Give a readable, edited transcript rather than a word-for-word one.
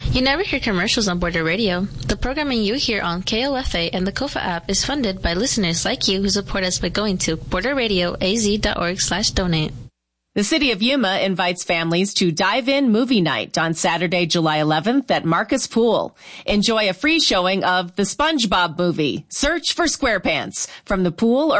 You never hear commercials on Border Radio. The programming you hear on KOFA and the KOFA app is funded by listeners like you who support us by going to borderradioaz.org/donate. The City of Yuma invites families to Dive In Movie Night on Saturday, July 11th at Marcus Pool. Enjoy a free showing of the SpongeBob movie, Search for SquarePants, from the pool or